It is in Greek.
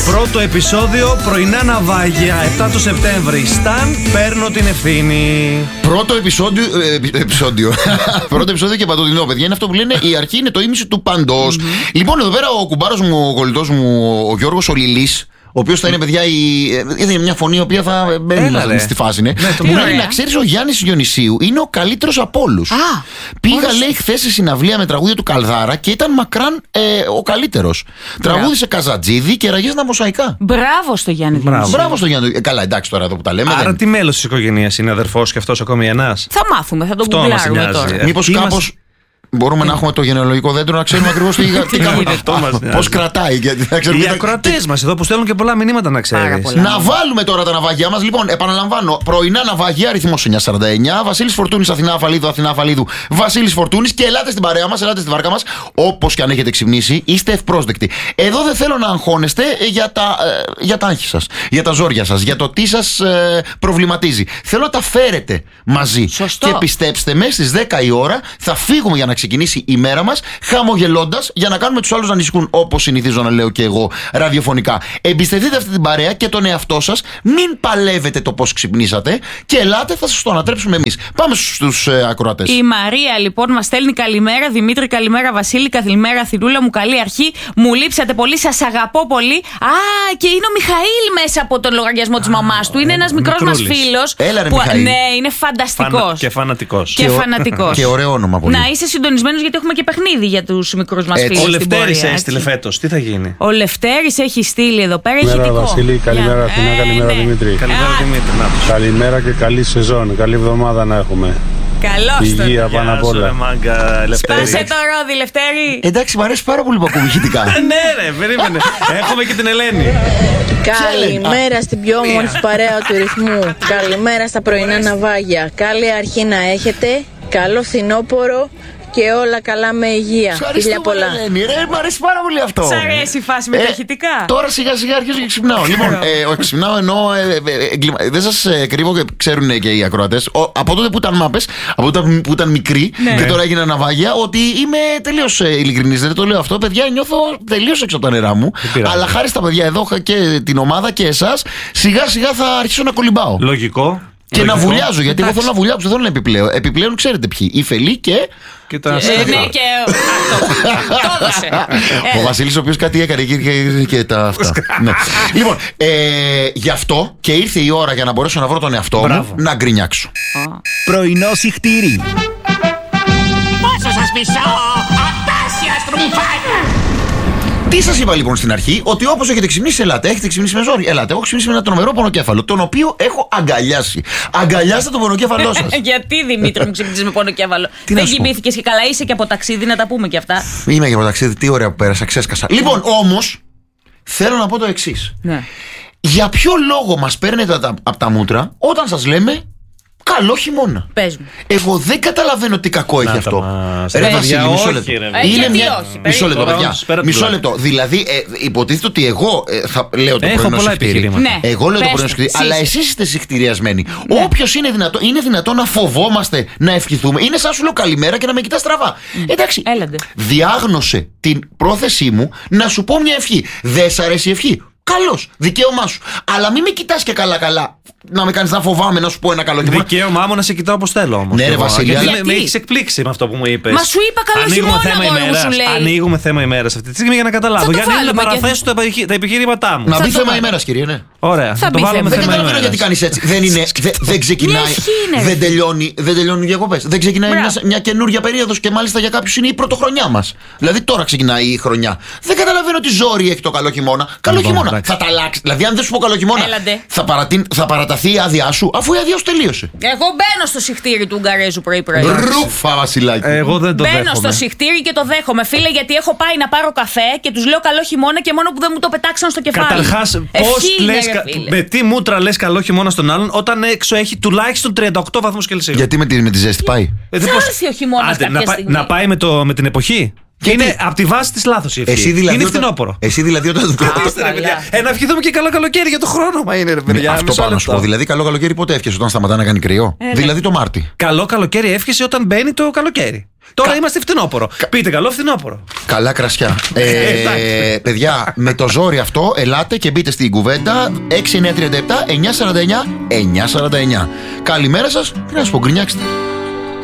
Πρώτο επεισόδιο, πρωινά ναυάγια, 7 του Σεπτέμβρη. Σταν, παίρνω την ευθύνη. Πρώτο επεισόδιο. Πρώτο επεισόδιο και παντοτινό, παιδιά. Είναι αυτό που λένε η αρχή είναι το ίμιση του παντός. Λοιπόν, εδώ πέρα ο κουμπάρος μου, ο κολλητός μου, ο Γιώργος ο Λιλής, ο οποίος θα είναι, παιδιά, είναι μια φωνή η οποία θα μπαίνει στη φάση. Ναι. Μου λέει να ξέρεις, ο Γιάννης Διονυσίου είναι ο καλύτερος από όλους. Πήγα, λέει, χθες σε συναυλία με τραγούδια του Καλδάρα και ήταν μακράν ο καλύτερος. Τραγούδισε Καζατζίδη και ραγίζανε μοσαϊκά. Μπράβο στο Γιάννη Διονυσίου. Μπράβο στο Γιάννη. Καλά, εντάξει τώρα εδώ που τα λέμε. Άρα τι μέλος της οικογένειας είναι, αδερφός και αυτός ακόμη ένας? Θα μάθουμε, θα τον κουμπλάρουμε τώρα. Μήπως κάπως. Μπορούμε να έχουμε το γενεαλογικό δέντρο να ξέρουμε ακριβώς τι κάνουμε. Πώς κρατάει. Οι ακροατές μας εδώ που στέλνουν και πολλά μηνύματα, να ξέρεις. Να βάλουμε τώρα τα ναυάγια μας. Λοιπόν, επαναλαμβάνω. Πρωινά ναυάγια, αριθμός 949. Βασίλης Φορτούνης, Αθηνά Αφαλίδου. Βασίλης Φορτούνης. Και ελάτε στην παρέα μας, ελάτε στη βάρκα μας. Όπως και αν έχετε ξυπνήσει, είστε ευπρόσδεκτοι. Εδώ δεν θέλω να αγχώνεστε για τα άγχη σας, για τα ζόρια σας, για το τι σας προβληματίζει. Θέλω να τα φέρετε μαζί. Σωστό. Και πιστέψτε με, στις 10 η ώρα θα φύγουμε για να ξεκινήσει η μέρα μας, χαμογελώντας, για να κάνουμε τους άλλους να ανησυχούν, όπως συνηθίζω να λέω και εγώ ραδιοφωνικά. Εμπιστευτείτε αυτή την παρέα και τον εαυτό σας, μην παλεύετε το πώς ξυπνήσατε και ελάτε, θα σας το ανατρέψουμε εμείς. Πάμε στους ακροατές. Η Μαρία λοιπόν μας στέλνει καλημέρα. Δημήτρη, καλημέρα. Βασίλη, καλημέρα. Θηρούλα μου, καλή αρχή. Μου λείψατε πολύ, σας αγαπώ πολύ. Και είναι ο Μιχαήλ μέσα από τον λογαριασμό της μαμάς του. Είναι ένας μικρός μας φίλος. Έλα, ρε, που, Μιχαήλ. ναι, είναι φανταστικός. Και φανατικός. Και ωραίο όνομα πολύ. Να είσαι συντονισμένος, γιατί έχουμε και παιχνίδι για τους μικρούς μας φίλους. Ο Λευτέρης έστειλε φέτος. Τι θα γίνει? Ο Λευτέρης έχει στείλει εδώ πέρα. Καλημέρα Βασίλη, καλημέρα Αθηνά, καλημέρα Δημήτρη. Καλημέρα Δημήτρη. Καλημέρα και καλή σεζόν. Καλή εβδομάδα να έχουμε. Καλώς τον. Υγεία πάνω απ' όλα. Σπάσε το ρόδι, Λευτέρη. Εντάξει, μου αρέσει πάρα πολύ που ακούω ηχητικά. Ναι, ρε, περίμενε. Έχουμε και την Ελένη. Καλημέρα στην πιο όμορφη παρέα του ρυθμού. Καλημέρα στα πρωινά ναυάγια. Καλή αρχή να έχετε. Καλό φθινόπωρο. Και όλα καλά με υγεία. Φιλιά πολλά. Μ' αρέσει πάρα πολύ αυτό. Σ' αρέσει η φάση με τα ηχητικά? Τώρα σιγά σιγά αρχίζω και ξυπνάω. Λοιπόν, ξυπνάω εννοώ. Δεν σας κρύβω και ξέρουν και οι ακροατές. Από τότε που ήταν μάπες, από τότε που ήταν μικροί και τώρα έγιναν ναυάγια, ότι είμαι τελείως ειλικρινής. Δεν το λέω αυτό, παιδιά. Νιώθω τελείως έξω από τα νερά μου. Αλλά χάρη στα παιδιά εδώ και την ομάδα και εσάς, σιγά σιγά θα αρχίσω να κολυμπάω. Λογικό. Και να βουλιάζω, γιατί εγώ θέλω να βουλιάξω, δεν θέλω να επιπλέω. Επιπλέον ξέρετε ποιοι. Η Φελή και. Τα ναι, και το έδωσε. Ο Βασίλης, ο οποίος κάτι έκανε και τα αυτά. Ναι. Λοιπόν, γι' αυτό και ήρθε η ώρα για να μπορέσω να βρω τον εαυτό μου να γκρινιάξω. Πρωινό συχτήρι. Πόσο σας μισώ, απέσια στρουμφάνια! Τι σας είπα λοιπόν στην αρχή, ότι όπως έχετε ξυπνήσει, ελάτε. Έχετε ξυπνήσει με ζόρι, ελάτε. Έχω ξυπνήσει με ένα τρομερό πονοκέφαλο, τον οποίο έχω αγκαλιάσει. Αγκαλιάστε τον πονοκέφαλό σας. Γιατί, Δημήτρη, μου ξυπνήσεις με πονοκέφαλο? Δεν κοιμήθηκες και καλά? Είσαι και από ταξίδι, να τα πούμε και αυτά. Είμαι και από ταξίδι, τι ωραία που πέρασα, ξέσκασα. Λοιπόν, όμως, θέλω να πω το εξής. Ναι. Για ποιο λόγο μας παίρνετε από τα μούτρα όταν σας λέμε καλό χειμώνα? Πες μου. Εγώ δεν καταλαβαίνω τι κακό έχει αυτό. Ρε Βασίλη, μισό λεπτό. Μισό λεπτό, παιδιά. Μισό λεπτό. Δηλαδή, υποτίθεται ότι εγώ θα λέω το πρωινό συχτήρι. Εγώ λέω το πρωινό συχτήρι, αλλά εσείς είστε συχτηριασμένοι. Όποιος είναι δυνατό να φοβόμαστε να ευχηθούμε? Είναι σαν σου λέω καλημέρα και να με κοιτάς στραβά. Εντάξει. Διάγνωσε την πρόθεσή μου να σου πω μια ευχή. Δεν σ' αρέσει η ευχή? Καλώς, δικαίωμά σου. Αλλά μην με κοιτάς και καλά-καλά να με κάνεις να φοβάμαι να σου πω ένα καλό χειμώνα. Δικαίωμά μου να σε κοιτάω όπως θέλω όμως. Ναι, ρε Βασίλη, με έχεις εκπλήξει με αυτό που μου είπες. Μα σου είπα καλό χειμώνα, σου λέει. Ανοίγουμε θέμα ημέρας αυτή τη στιγμή για να καταλάβω. Για να παραθέσω τα επιχειρήματά μου. Να μπει θέμα ημέρας, κύριε, ναι. Ωραία, θα το βάλουμε θέμα ημέρας. Δεν καταλαβαίνω γιατί κάνεις έτσι. Δεν ξεκινάει. Δεν τελειώνουν οι διακοπές. Δεν ξεκινάει μια καινούργια περίοδος και μάλιστα για κάποιους είναι η πρωτοχρονιά μας. Δηλαδή τώρα ξεκινάει η χρονιά. Δεν καταλαβαίνω τι ζόρι έχει το καλό χειμώνα. Καλό χειμώνα. Θα τα αλλάξει. Δηλαδή, αν δεν σου πω καλό χειμώνα, θα παραταθεί η άδειά σου, αφού η άδειά σου τελείωσε. Εγώ μπαίνω στο συχτήρι του Ουγγαρέζου πρωί-πρωί. Ρούφα, Βασιλάκι. Εγώ δεν το δέχομαι. Μπαίνω στο συχτήρι και το δέχομαι, φίλε, γιατί έχω πάει να πάρω καφέ και τους λέω καλό χειμώνα και μόνο που δεν μου το πετάξαν στο κεφάλι. Καταρχάς, πώς λες, με τι μούτρα λες καλό χειμώνα στον άλλον, όταν έξω έχει τουλάχιστον 38 βαθμούς Κελσίου? Γιατί με τη ζέστη πάει? Θα έρθει ο χειμώνας κάποια στιγμή. Να πάει με την εποχή. Και είναι από τη βάση της λάθος η ευχή. Είναι φθινόπωρο. Εσύ δηλαδή όταν. Να ευχηθούμε και καλό καλοκαίρι για το χρόνο. Μα είναι, ρε παιδιά. Αυτό πάνω να σου πω. Δηλαδή, καλό καλοκαίρι πότε εύχεσαι? Όταν σταματά να κάνει κρυό? Δηλαδή το Μάρτι. Καλό καλοκαίρι εύχεσαι όταν μπαίνει το καλοκαίρι. Τώρα είμαστε φθινόπωρο. Πείτε καλό φθινόπωρο. Καλά κρασιά. Παιδιά, με το ζόρι αυτό, ελάτε και μπείτε στην κουβέντα 6937 949 949. Καλημέρα σας και να σας πω γκρινιάξτε.